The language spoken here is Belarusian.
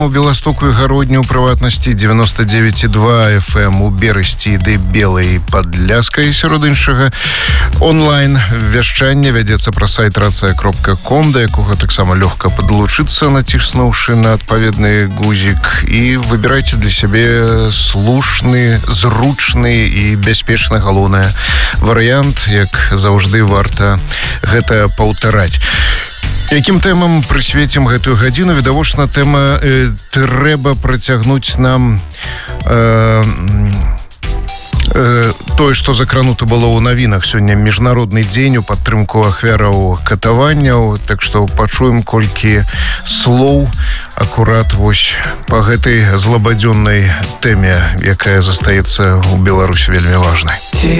У Беластоку і Гародні, у прыватнасці 99,2 FM у Берасці ды Белай Падляскай, сярод іншага. Онлайн вяшчанне вядзецца праз сайт racja.com, да якога таксама лёгка падлучыцца, націснуўшы на адпаведны гузік, і выбірайце для сябе слушны, зручны і бяспечны, галоўнае, варыянт. Як заўжды, варта гэта паўтараць. Якім тэмам прысвецім гэтую гадзіну? Відавочна, тэма трэба працягнуць нам тое, што закранута было ў навінах. Сёння міжнародны дзень у падтрымку ахвяраў катаванняў, так што пачуем колькі слоў акурат вось па гэтай злабадзённай тэме, якая застаецца ў Беларусі вельмі важнай. Ці